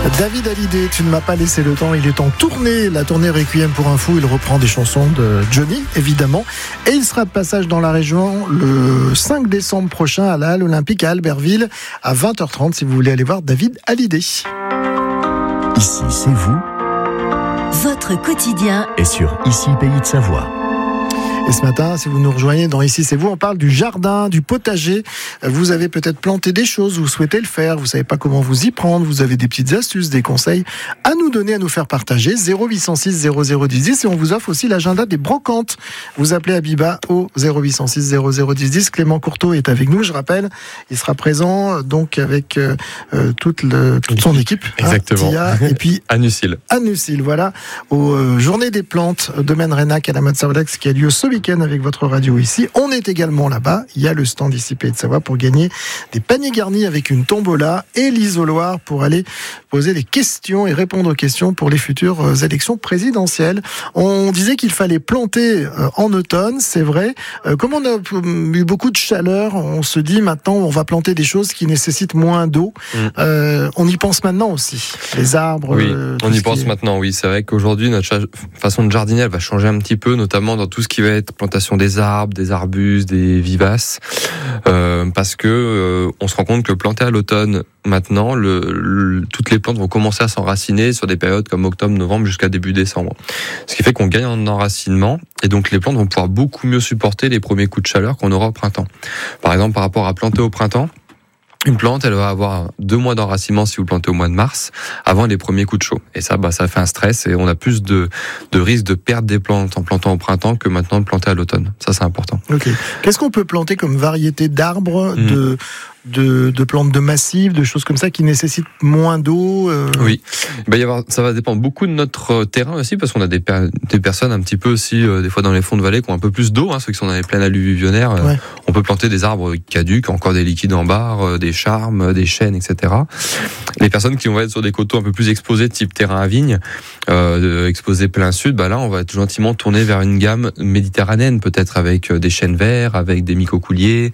David Hallyday, tu ne m'as pas laissé le temps. Il est en tournée, la tournée Requiem pour un fou. Il reprend des chansons de Johnny, évidemment. Et il sera de passage dans la région le 5 décembre prochain à la Halle Olympique à Albertville à 20h30 si vous voulez aller voir David Hallyday. Ici, c'est vous. Votre quotidien Et sur Ici, Pays de Savoie. Et ce matin, si vous nous rejoignez dans Ici c'est vous, on parle du jardin, du potager. Vous avez peut-être planté des choses, vous souhaitez le faire, vous savez pas comment vous y prendre, vous avez des petites astuces, des conseils à nous donner, à nous faire partager. 0806 0010 et on vous offre aussi l'agenda des brocantes. Vous appelez Abiba au 0806 0010. Clément Courteau est avec nous, je rappelle. Il sera présent donc avec toute son équipe. Exactement. Tia, et puis Anusil, voilà, aux Journées des plantes, domaine Rénac à la Mode-Saulex qui a lieu ce week-end avec votre radio ici. On est également là-bas. Il y a le stand ici Pays de Savoie pour gagner des paniers garnis avec une tombola et l'isoloir pour aller poser des questions et répondre aux questions pour les futures élections présidentielles. On disait qu'il fallait planter en automne, c'est vrai. Comme on a eu beaucoup de chaleur, on se dit maintenant on va planter des choses qui nécessitent moins d'eau. On y pense maintenant aussi. Les arbres. Oui, on y pense maintenant, oui. C'est vrai qu'aujourd'hui, notre façon de jardiner, elle va changer un petit peu, notamment dans tout ce qui va être plantation des arbres, des arbustes, des vivaces, parce que on se rend compte que planter à l'automne, maintenant, toutes les plantes vont commencer à s'enraciner sur des périodes comme octobre, novembre jusqu'à début décembre. Ce qui fait qu'on gagne en enracinement et donc les plantes vont pouvoir beaucoup mieux supporter les premiers coups de chaleur qu'on aura au printemps. Par exemple, par rapport à planter au printemps, une plante, elle va avoir 2 mois d'enracinement si vous plantez au mois de mars, avant les premiers coups de chaud. Et ça, ça fait un stress et on a plus de risque de perdre des plantes en plantant au printemps que maintenant de planter à l'automne. Ça, c'est important. Ok. Qu'est-ce qu'on peut planter comme variété d'arbres, de plantes de massifs, de choses comme ça qui nécessitent moins d'eau Oui, ça va dépendre beaucoup de notre terrain aussi, parce qu'on a des personnes un petit peu aussi, des fois dans les fonds de vallée, qui ont un peu plus d'eau, ceux qui sont dans les plaines alluvionnaires. Ouais. On peut planter des arbres caducs, encore des liquides en barre, des charmes, des chênes, etc. Les personnes qui vont être sur des coteaux un peu plus exposés, type terrain à vigne, exposés plein sud, là on va être gentiment tourner vers une gamme méditerranéenne, peut-être avec des chênes verts, avec des micocouliers,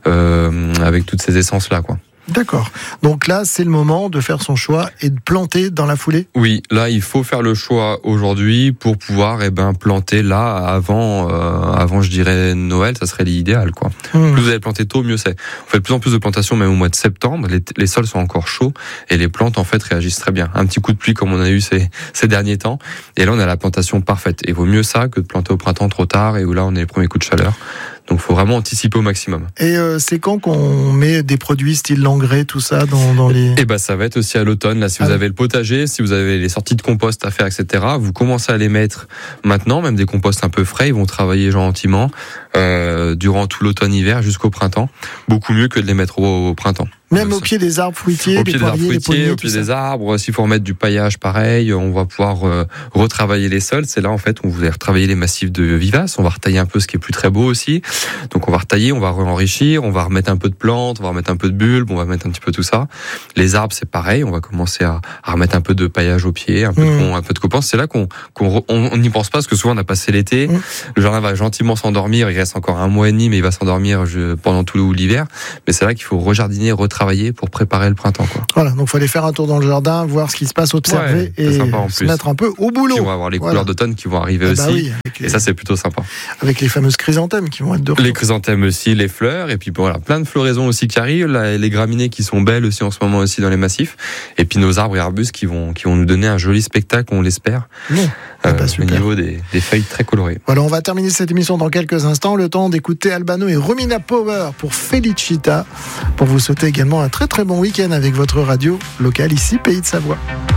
avec toutes ces essences-là, quoi. D'accord. Donc là, c'est le moment de faire son choix et de planter dans la foulée ? Oui, là, il faut faire le choix aujourd'hui pour pouvoir planter là avant, je dirais, Noël, ça serait l'idéal, quoi. Plus vous allez planter tôt, mieux c'est. On fait de plus en plus de plantations, même au mois de septembre. Les sols sont encore chauds et les plantes, en fait, réagissent très bien. Un petit coup de pluie comme on a eu ces derniers temps. Et là, on a la plantation parfaite. Et vaut mieux ça que de planter au printemps trop tard et où là, on a les premiers coups de chaleur. Donc, il faut vraiment anticiper au maximum. Et c'est quand qu'on met des produits style l'engrais, tout ça, dans les... Ça va être aussi à l'automne. Là, si vous avez le potager, si vous avez les sorties de compost à faire, etc., vous commencez à les mettre maintenant, même des composts un peu frais, ils vont travailler gentiment durant tout l'automne-hiver jusqu'au printemps. Beaucoup mieux que de les mettre au printemps. Même au pied des arbres fruitiers, au pied des arbres fruitiers, au pied des arbres. S'il faut remettre du paillage, pareil, on va pouvoir retravailler les sols. C'est là, en fait, on va retravailler les massifs de vivaces. On va retailler un peu ce qui est plus très beau aussi. Donc, on va retailler, on va enrichir, on va remettre un peu de plantes, on va remettre un peu de bulbes, on va mettre un petit peu tout ça. Les arbres, c'est pareil. On va commencer à remettre un peu de paillage au pied, un peu de coupance. C'est là qu'on n'y pense pas, parce que souvent, on a passé l'été. Le jardin va gentiment s'endormir. Il reste encore 1 mois et demi, mais il va s'endormir pendant tout l'hiver. Mais c'est là qu'il faut rejardiner, travailler pour préparer le printemps, quoi. Voilà, donc il faut aller faire un tour dans le jardin, voir ce qui se passe, observer et se mettre un peu au boulot. Puis on va avoir les couleurs d'automne qui vont arriver aussi. Oui, et ça, c'est plutôt sympa. Avec les fameuses chrysanthèmes qui vont être de retour. Les chrysanthèmes aussi, les fleurs, et puis plein de floraisons aussi qui arrivent, les graminées qui sont belles aussi en ce moment aussi dans les massifs, et puis nos arbres et arbustes qui vont nous donner un joli spectacle, on l'espère. Au niveau des feuilles très colorées. Voilà, on va terminer cette émission dans quelques instants. Le temps d'écouter Albano et Romina Power pour Felicita, pour vous souhaiter également un très très bon week-end avec votre radio locale ici, Pays de Savoie.